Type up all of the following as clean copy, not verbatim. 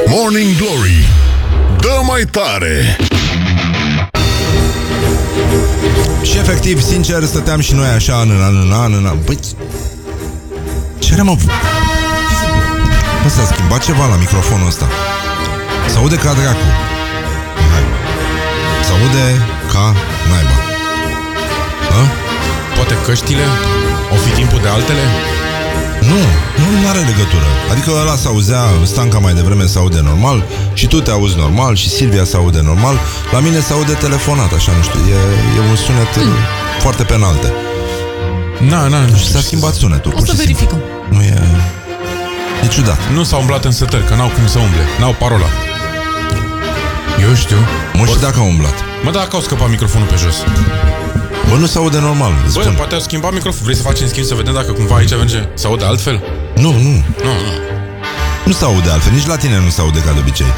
Morning Glory, dă mai tare! Și efectiv, sincer, stăteam și noi așa în. Păi, ce are, mă? Bă, s-a schimbat ceva la microfonul ăsta. S-aude ca dracu. S-aude ca naiba. Poate căștile? O fi timpul de altele? Nu are legătură. Adică ăla s-auzea, Stanca mai devreme s-aude normal, și tu te auzi normal, și Silvia s-aude normal. La mine s-aude telefonat, așa, nu știu. E un sunet foarte penalte. Nu știu. S-a schimbat sunetul. O să verificăm. Nu e... E ciudat. Nu s-au umblat în setări, că n-au cum să umble. N-au parola. Eu știu. Mă, și dacă au umblat? Mă, dacă au scăpat microfonul pe jos. Bă, nu s-aude normal. Bă, poate au schimbat microfonul. Vrei să facem schimb să vedem dacă cumva aici merge? S-aude altfel? Nu. Nu s-aude altfel. Nici la tine nu s-aude ca de obicei.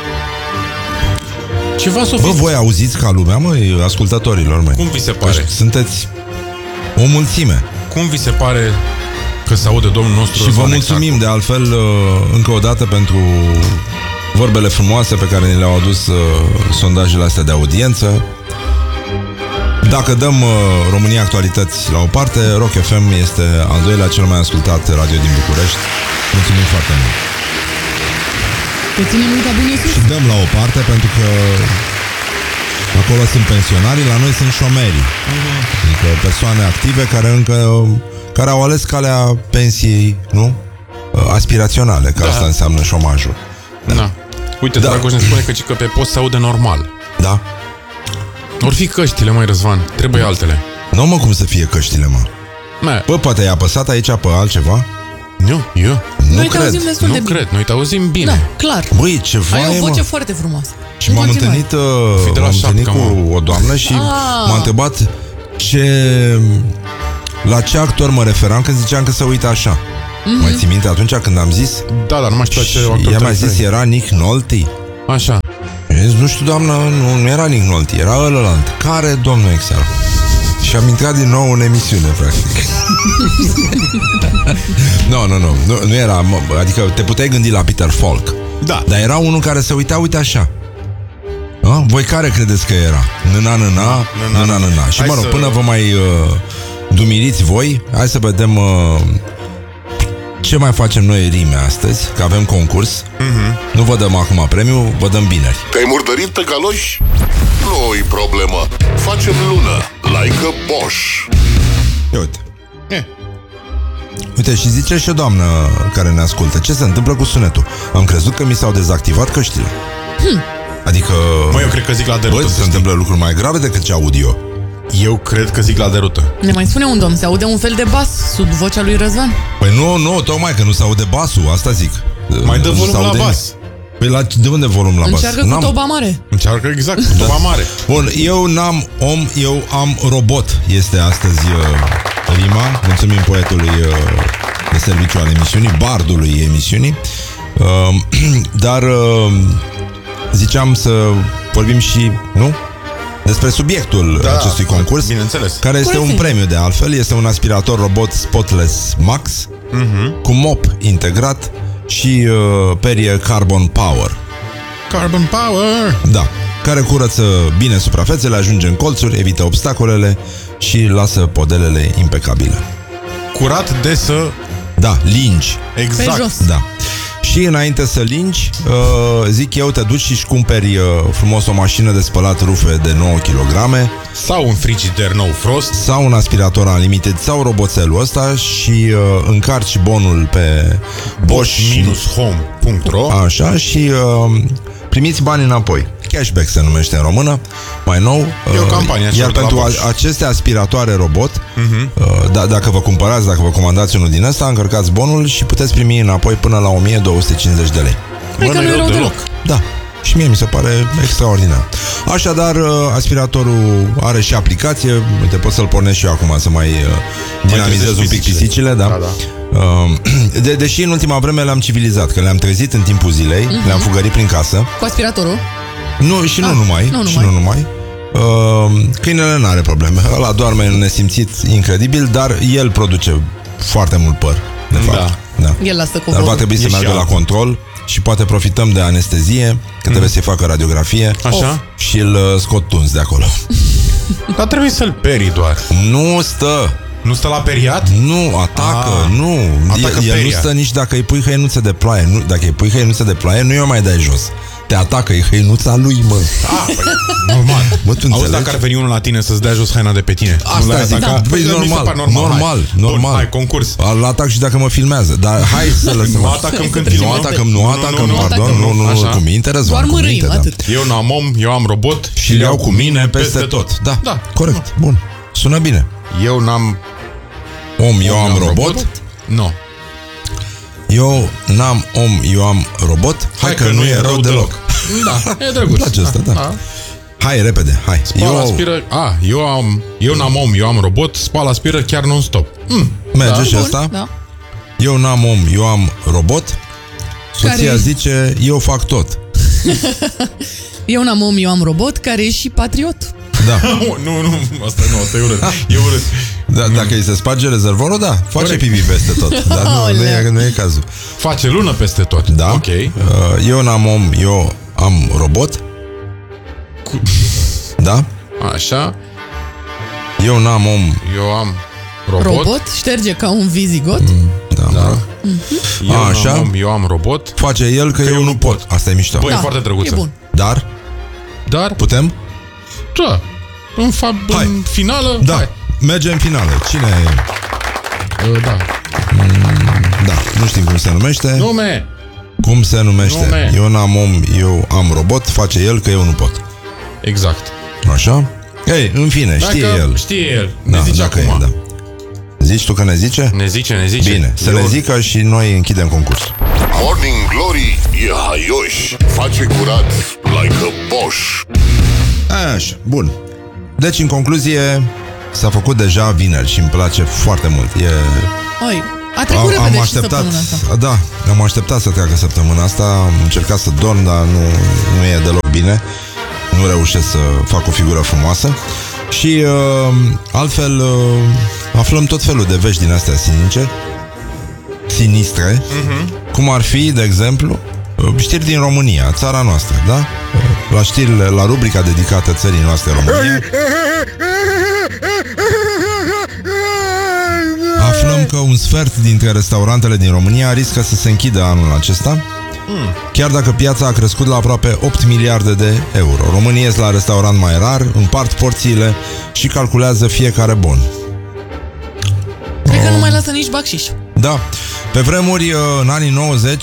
Ceva s-o fi... Bă, voi auziți ca lumea, măi, ascultătorilor, măi. Cum vi se pare? Sunteți o mulțime. Cum vi se pare că s-aude domnul nostru? Și vă mulțumim de altfel încă o dată pentru vorbele frumoase pe care ni le-au adus sondajele astea de audiență. Dacă dăm România Actualități la o parte, Rock FM este al doilea cel mai ascultat radio din București. Mulțumim foarte mult. Te ținem încă bine sus. Și dăm la o parte pentru că acolo sunt pensionarii, la noi sunt șomerii. Adică persoane active care au ales calea pensiei, nu? Aspiraționale, că asta înseamnă șomajul. Da. Uite, Dragoș ne spune că pe post se aude normal. Da. Or fi căștile, măi, Răzvan. Trebuie altele. Nu, mă, cum să fie căștile, mă? Bă, poate ai apăsat aici pe altceva? Nu, eu. Noi te auzim destul de bine. Nu cred, noi te auzim bine. Da, clar. Băi, ceva ai o voce mă. foarte frumoasă. Și m-am întâlnit cu o doamnă și m-a întrebat la ce actor mă referam când ziceam că se uită așa. Mai ții minte atunci când am zis? Da, dar nu mai știu ce actor. Ea mi-a zis, era Nick Nolte. Așa. Nu știu, doamnă, nu era Nick Nolte, era ălălalt. Care, domnul Exar? Și am intrat din nou în emisiune, practic. Nu era, adică te puteai gândi la Peter Falk. Da. Dar era unul care se uita, uite așa. Voi care credeți că era? Nâna. Și mă rog, până vă mai dumiriți voi, hai să vedem ce mai facem noi rime astăzi, că avem concurs. Nu vă dăm acum premiu, vă dăm bineri. Te-ai murdărit pe galoși? Nu-i problemă. Facem lună, like a Bosch. Uite. Uite, și zice și o doamnă care ne ascultă, ce se întâmplă cu sunetul? Am crezut că mi s-au dezactivat căștile. Adică... Măi, eu cred că zic la derută. Băi, se întâmplă lucruri mai grave decât ce aud eu. Eu cred că zic la derută. Ne mai spune un domn, se aude un fel de bas sub vocea lui Răzvan? Păi nu, tocmai că nu se aude basul, asta zic. Mai dă volum la bas. Păi de unde volum la bas? Încearcă cu toba mare. Încearcă exact cu toba mare. Bun, eu n-am om, eu am robot. Este astăzi rima. Mulțumim poetului de serviciu al emisiunii, bardului emisiunii. Dar ziceam să vorbim și, nu? Despre subiectul acestui concurs, bineînțeles. care este un premiu de altfel. Este un aspirator robot Spotless Max cu mop integrat și perie Carbon Power. Carbon Power! Da, care curăță bine suprafețele, ajunge în colțuri, evită obstacolele și lasă podelele impecabile. Curat de să... Da, lingi. Exact. Pe jos. Da. Și înainte să lingi, zic eu, te duci și cumperi frumos o mașină de spălat rufe de 9 kg sau un frigider nou Frost sau un aspirator unlimited sau roboțelul ăsta și încarci bonul pe bosch-home.ro. Așa, și primiți bani înapoi. Cashback se numește în română, mai nou. E o campanie. Iar pentru aceste aspiratoare robot, dacă vă cumpărați, dacă vă comandați unul din ăsta, încărcați bonul și puteți primi înapoi până la 1250 de lei. Hai că nu e rău deloc. Da. Și mie mi se pare extraordinar. Așadar, aspiratorul are și aplicație. Uite, pot să-l pornesc și eu acum să mai dinamizez un pic pisicile, da. Deși în ultima vreme le-am civilizat, că le-am trezit în timpul zilei, le-am fugărit prin casă. Cu aspiratorul? Nu, și nu numai. Câinele n-are probleme. Ăla doarme în nesimțit incredibil, dar el produce foarte mult păr, de fapt. Da. El lasă cu dar va trebui să meargă la control și poate profităm de anestezie, că trebuie să-i facă radiografie. Așa? Și îl scot tuns de acolo. Dar trebuie să-l peri doar. Nu stă. Nu stă la periat? Nu, atacă, nu. Atacă El nu peria. stă nici dacă îi pui hăinuță de ploaie. Nu, dacă îi pui hăinuță de ploaie, nu i-o mai dai jos. Te atacă, e hăinuța lui, mă. Păi, normal. Mă, tu Auzi, înțelegi? dacă ar veni unul la tine să-ți dea jos haina de pe tine. Asta zic, Da. Păi, normal. Bun, hai, concurs. Îl atac și dacă mă filmează. Dar hai să lăsăm. Nu atacăm când Nu filmăm. atacăm, pardon. Nu, Așa. cu minte, Răzvan, Doar cu minte, mărâim, da. atât. Eu n-am om, eu am robot Și le iau cu mine peste tot. Da, corect, bun. Sună bine. Eu n-am Eu am robot. Nu. Eu n-am om, eu am robot. Hai că nu e rău deloc. Da, e drăguț. Îmi place asta, da. Hai, repede, hai. Aspiră. Eu n-am om, eu am robot. Spală, aspiră chiar non-stop. Merge și Bun, asta. da. Eu n-am om, eu am robot. Soția Care- zice, eu fac tot. Eu n-am om, eu am robot, care e și patriot. Da. Nu, asta nu, te urât. E urât. Da, dacă îi se sparge rezervorul, da, face Corect. pipi peste tot. Dar nu e cazul. Face lună peste tot. Da? Ok. Eu n-am om, eu am robot. Da? Așa. Eu n-am om. Eu am robot. Șterge ca un vizigot. Da. Eu Așa. n-am om, eu am robot. Face el că eu nu pot. Asta e mișto. Băi, e foarte drăguță. E bun. Dar, Dar, putem? da, în finală, Da. hai. Merge în finală. Cine e? Da. Da, nu știm cum se numește. Nume. Cum se numește? Nume. Eu n-am om, eu am robot. Face el că eu nu pot. Exact. Așa? Ei, în fine, știe el. Știe el. Ne Da, zice dacă acum. e, da. Zici tu că ne zice? Ne zice. Bine, să ne zică și noi închidem concursul. Morning Glory e haioș. Face curat like a Bosch. Așa, bun. Deci, în concluzie, s-a făcut deja vineri și îmi place foarte mult. Oi, a trecut repede și săptămâna asta. Da, am așteptat să treacă săptămâna asta. Am încercat să dorm, dar nu e deloc bine. Nu reușesc să fac o figură frumoasă. Și altfel aflăm tot felul de vești din astea sinistre, cum ar fi, de exemplu, știri din România, țara noastră, da? La știrile, la rubrica dedicată țării noastre, România, aflăm că un sfert dintre restaurantele din România riscă să se închidă anul acesta, chiar dacă piața a crescut la aproape 8 miliarde de euro. Românii ies la restaurant mai rar, împart porțiile și calculează fiecare bon. Cred că nu mai lasă nici bacșiș. Da, pe vremuri, în anii 90,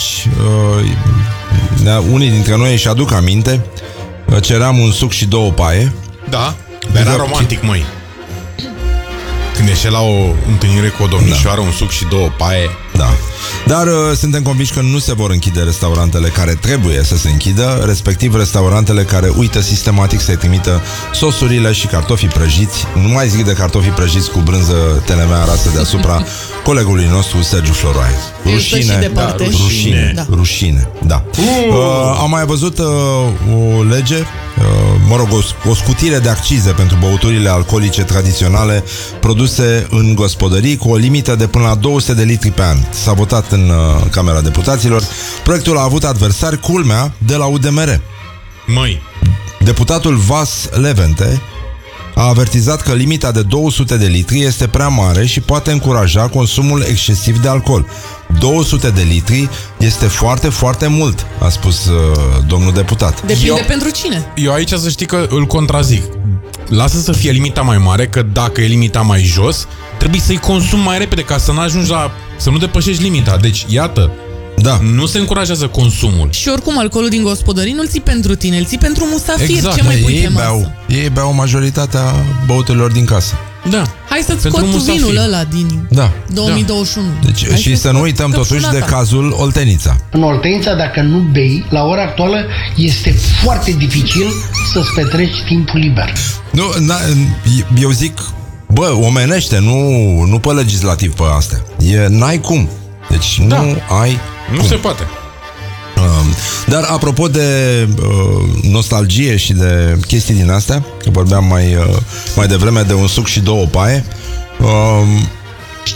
unii dintre noi își aduc aminte, ceream un suc și 2 paie. Da, dar era romantic, măi. Când ieșea la o întâlnire cu o domnișoară, un suc și 2 paie. Da. Dar suntem convinși că nu se vor închide restaurantele care trebuie să se închidă, respectiv restaurantele care uită sistematic să-i trimită sosurile și cartofii prăjiți. Nu mai zic de cartofii prăjiți cu brânză telemea rasă deasupra colegului nostru Sergiu Floroaie. Rușine, rușine, Da. rușine, da. Am mai văzut o lege, o scutire de accize pentru băuturile alcoolice tradiționale produse în gospodării cu o limită de până la 200 de litri pe an. S-a votat în Camera Deputaților. Proiectul a avut adversari, culmea, de la UDMR. Măi, Deputatul Vas Levente a avertizat că limita de 200 de litri este prea mare și poate încuraja consumul excesiv de alcool. 200 de litri este foarte, foarte mult, a spus domnul deputat. Depinde pentru cine. eu aici să știi că îl contrazic. Lasă să fie limita mai mare, că dacă e limita mai jos, trebuie să-i consumi mai repede ca să nu ajungi la... să nu depășești limita. Deci, iată, Da. nu se încurajează consumul. Și oricum alcoolul din gospodării nu-l ții pentru tine, îl ții pentru musafir. Exact, Ce mai pui pe Ei masă? beau majoritatea băuturilor din casă. Da. Hai să-ți Pentru scot tu musafir. vinul ăla din Da. 2021. Deci, Hai și să nu scot uităm totuși de căpșuna ta. cazul Oltenița. În Oltenița, dacă nu bei, la ora actuală este foarte dificil să-ți petreci timpul liber. Eu zic, omenește, nu pe legislativ pe astea. N-ai cum. Deci Da. nu ai Nu cum. se poate. Dar apropo de nostalgie și de chestii din astea, că vorbeam mai devreme de un suc și 2 paie,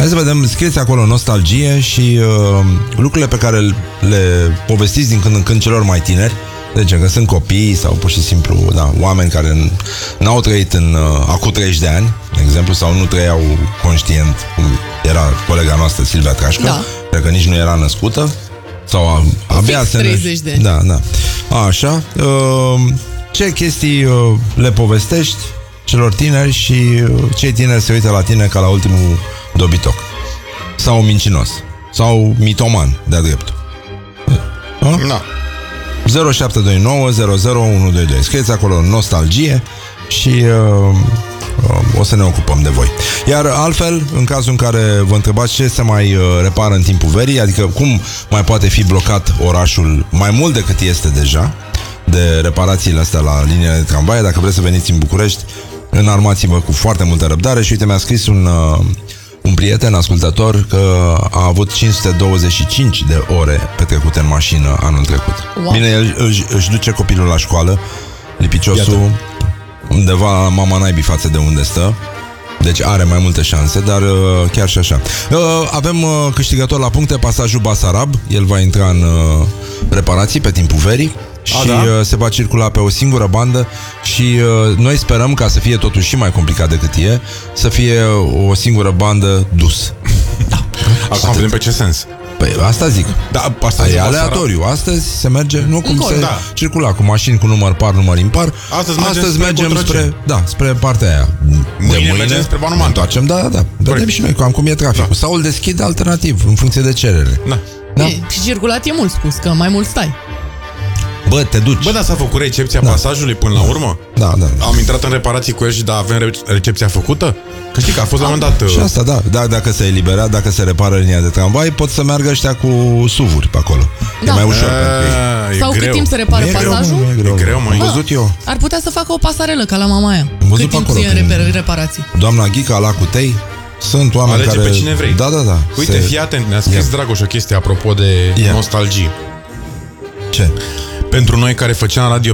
Hai să vedem, scrieți acolo nostalgie și lucrurile pe care le povestiți din când în când celor mai tineri. Deci că sunt copii sau pur și simplu oameni care n-au trăit în acum 30 de ani, de exemplu, sau nu trăiau conștient, cum era colega noastră Silvia Trașcă, cred că nici nu era născută sau abia se 30 de ani. Da. Așa. Ce chestii le povestești celor tineri și cei tineri se uită la tine ca la ultimul dobitoc sau mincinos sau mitoman de-a dreptul. Da. 0729 001122. Scrieți acolo nostalgie și o să ne ocupăm de voi. Iar altfel, în cazul în care vă întrebați ce se mai repară în timpul verii, adică cum mai poate fi blocat orașul mai mult decât este deja de reparațiile astea la liniile de tramvai, dacă vreți să veniți în București, înarmați-vă cu foarte multă răbdare. Și uite, mi-a scris un prieten ascultător că a avut 525 de ore petrecute în mașină anul trecut. Wow. Bine, el își duce copilul la școală, lipiciosul, undeva la mama naibii față de unde stă. Deci are mai multe șanse, dar chiar și așa. Avem câștigător la puncte, pasajul Basarab. El va intra în reparații pe timpul verii și se va circula pe o singură bandă. Și noi sperăm, ca să fie totuși și mai complicat decât e, să fie o singură bandă dus. Acum vedem pe ce sens. Păi asta zic. Da, asta e aleatoriu. Astăzi se merge, nu cum încolo, se circula cu mașini cu număr par, număr impar. Astăzi mergem spre partea aia. Mâine mergem spre Banumantu. Întoarcem, da. Vedem și noi cum e traficul. Sau îl deschid alternativ, în funcție de cerere. Da? Și circulat e mult spus, că mai mult stai. Bă, te duci. Bă, dar s-a făcut recepția pasajului până la urmă? Da. Am intrat în reparații cu el și avem recepția făcută? Că știi că a fost la un moment dat... Și asta, da. Dacă se eliberează, dacă se repară linia de tramvai, pot să meargă ăștia cu SUV-uri pe acolo. E mai ușor pentru ei. Sau cât timp se repară pasajul? E greu, mă. Am văzut eu. Ar putea să facă o pasarelă ca la mama aia. Am văzut cât timp acolo, ție în reparații? Doamna Ghica la Cutei. Sunt oameni Alege care... pe cine vrei. Da. Uite, fii atent, ne-a scris Dragoș o chestie apropo de nostalgie. Ce? Pentru noi care făceam radio